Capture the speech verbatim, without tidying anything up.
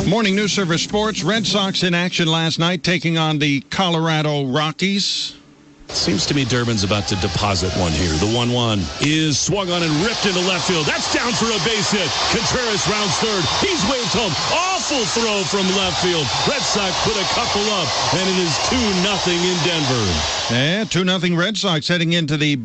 Morning News Service Sports. Red Sox in action last night, taking on the Colorado Rockies. Seems to me Durbin's about to deposit one here. The one one is swung on and ripped into left field. That's down for a base hit. Contreras rounds third. He's waved home. Awful throw from left field. Red Sox put a couple up, and it is two nothing in Denver. Yeah, two nothing Red Sox heading into the